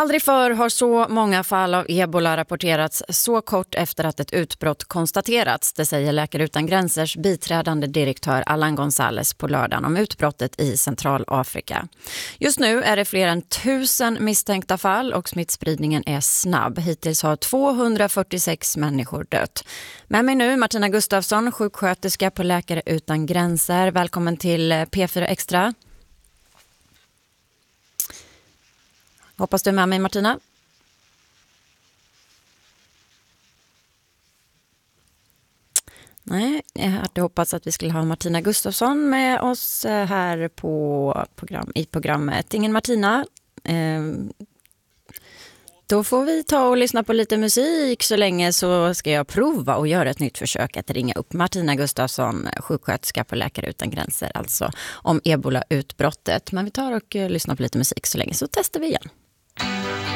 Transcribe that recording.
Aldrig förr har så många fall av ebola rapporterats så kort efter att ett utbrott konstaterats. Det säger Läkare utan gränsers biträdande direktör Alan González på lördagen om utbrottet i Centralafrika. Just nu är det fler än 1000 misstänkta fall och smittspridningen är snabb. Hittills har 246 människor dött. Med mig nu Martina Gustafsson, sjuksköterska på Läkare utan gränser. Välkommen till P4 Extra. Hoppas du är med mig, Martina. Nej, jag hade hoppats att vi skulle ha Martina Gustafsson med oss här i programmet. Ingen Martina. Då får vi ta och lyssna på lite musik. Så länge så ska jag prova och göra ett nytt försök att ringa upp Martina Gustafsson, sjuksköterska på Läkare utan gränser, alltså om ebola-utbrottet. Men vi tar och lyssnar på lite musik så länge, så testar vi igen.